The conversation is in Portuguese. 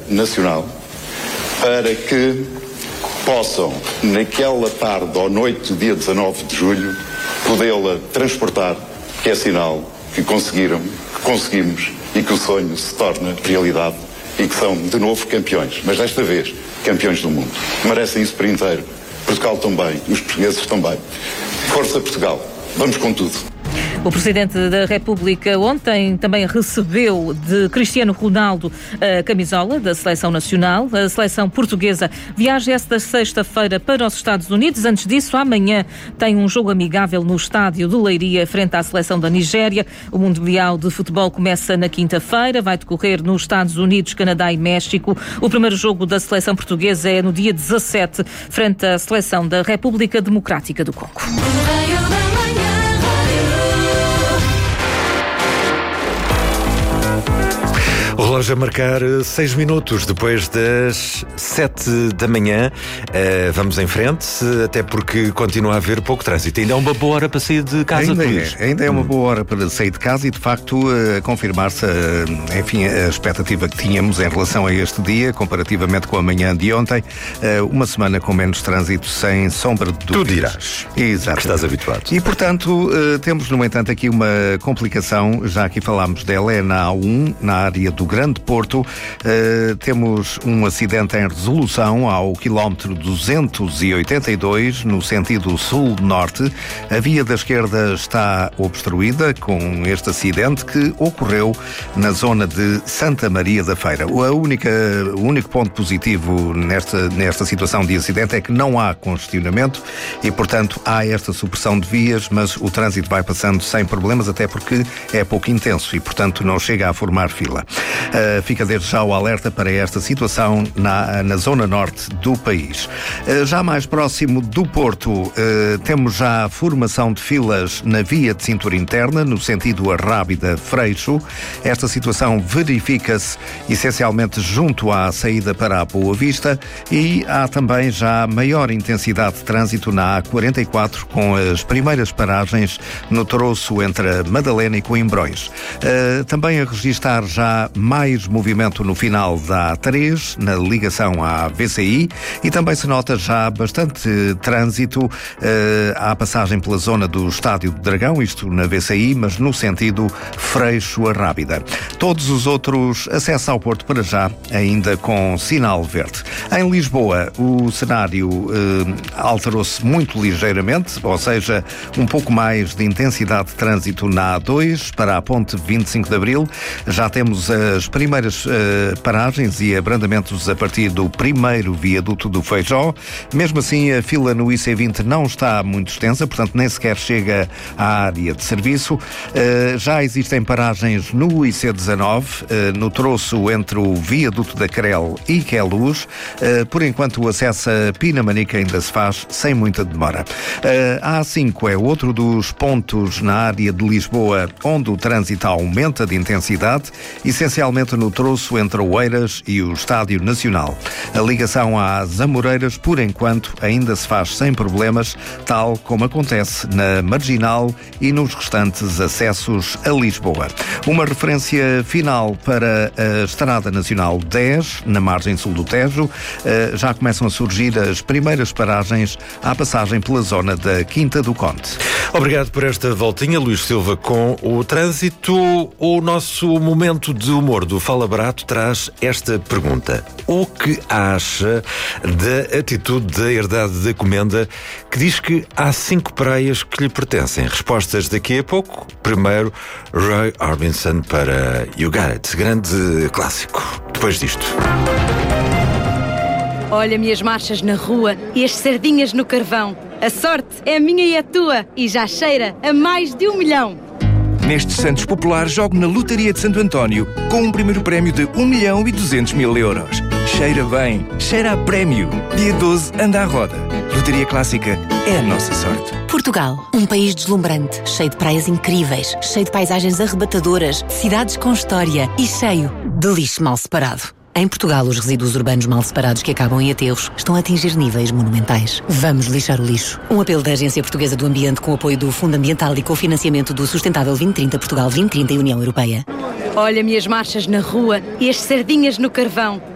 nacional para que possam, naquela tarde ou noite do dia 19 de julho, podê-la transportar, que é sinal que conseguimos e que o sonho se torna realidade e que são de novo campeões, mas desta vez campeões do mundo. Merecem isso por inteiro. Portugal também, e os portugueses também. Força Portugal, vamos com tudo. O Presidente da República ontem também recebeu de Cristiano Ronaldo a camisola da Seleção Nacional. A Seleção Portuguesa viaja esta sexta-feira para os Estados Unidos. Antes disso, amanhã tem um jogo amigável no estádio de Leiria frente à Seleção da Nigéria. O Mundial de Futebol começa na quinta-feira, vai decorrer nos Estados Unidos, Canadá e México. O primeiro jogo da Seleção Portuguesa é no dia 17, frente à Seleção da República Democrática do Congo. O relógio a marcar 6 minutos depois das 7 da manhã. Vamos em frente, até porque continua a haver pouco trânsito. Ainda é uma boa hora para sair de casa, ainda é uma boa hora para sair de casa e, de facto, confirmar-se, a expectativa que tínhamos em relação a este dia, comparativamente com a manhã de ontem. Uma semana com menos trânsito, sem sombra de dúvidas. Tu dirás. Exato. Que estás habituado. E, portanto, temos, no entanto, aqui uma complicação. Já aqui falámos dela, é na A1, na área do Grande Porto. Temos um acidente em resolução ao quilómetro 282, no sentido sul-norte. A via da esquerda está obstruída com este acidente que ocorreu na zona de Santa Maria da Feira. O único ponto positivo nesta situação de acidente é que não há congestionamento e, portanto, há esta supressão de vias, mas o trânsito vai passando sem problemas, até porque é pouco intenso e, portanto, não chega a formar fila. Fica desde já o alerta para esta situação na zona norte do país. Já mais próximo do Porto, temos já a formação de filas na via de cintura interna, no sentido Arrábida-Freixo. Esta situação verifica-se essencialmente junto à saída para a Boa Vista e há também já maior intensidade de trânsito na A44, com as primeiras paragens no troço entre a Madalena e Coimbrões. Também a registrar já mais movimento no final da A3, na ligação à VCI, e também se nota já bastante trânsito à passagem pela zona do Estádio do Dragão, isto na VCI, mas no sentido Freixo-Arrábida. Todos os outros acessos ao Porto para já ainda com sinal verde. Em Lisboa, o cenário alterou-se muito ligeiramente, ou seja, um pouco mais de intensidade de trânsito na A2 para a ponte 25 de Abril. Já temos as primeiras paragens e abrandamentos a partir do primeiro viaduto do Feijó. Mesmo assim, a fila no IC20 não está muito extensa, portanto nem sequer chega à área de serviço. Já existem paragens no IC19, no troço entre o viaduto da Crel e Queluz. Por enquanto, o acesso a Pinamanica ainda se faz sem muita demora. A A5 é outro dos pontos na área de Lisboa onde o trânsito aumenta de intensidade, essencialmente no troço entre Oeiras e o Estádio Nacional. A ligação às Amoreiras, por enquanto, ainda se faz sem problemas, tal como acontece na Marginal e nos restantes acessos a Lisboa. Uma referência final para a Estrada Nacional 10, na margem sul do Tejo. Já começam a surgir as primeiras paragens à passagem pela zona da Quinta do Conde. Obrigado por esta voltinha, Luís Silva, com o trânsito. O nosso momento de humor do Fala Barato traz esta pergunta: o que acha da atitude da Herdade da Comenda, que diz que há 5 praias que lhe pertencem? Respostas daqui a pouco. Primeiro, Roy Orbison para You Got It, grande clássico. Depois disto. Olha-me as marchas na rua e as sardinhas no carvão. A sorte é minha e a tua e já cheira a mais de 1 milhão. Nestes Santos Populares, jogo na Lotaria de Santo António com um primeiro prémio de 1.200.000 euros. Cheira bem, cheira a prémio. Dia 12, anda à roda. Lotaria Clássica é a nossa sorte. Portugal, um país deslumbrante, cheio de praias incríveis, cheio de paisagens arrebatadoras, cidades com história e cheio de lixo mal separado. Em Portugal, os resíduos urbanos mal separados que acabam em aterros estão a atingir níveis monumentais. Vamos lixar o lixo. Um apelo da Agência Portuguesa do Ambiente com o apoio do Fundo Ambiental e com o financiamento do Sustentável 2030 Portugal 2030 e União Europeia. Olha-me as marchas na rua e as sardinhas no carvão.